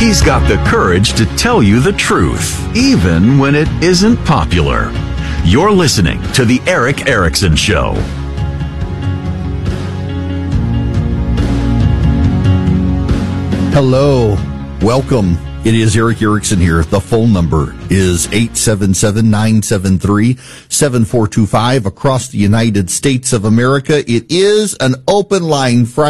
He's got the courage to tell you the truth, even when it isn't popular. You're listening to The Erick Erickson Show. Hello. Welcome. It is Erick Erickson here. The phone number is 877-973-7425 across the United States of America. It is an open line Friday.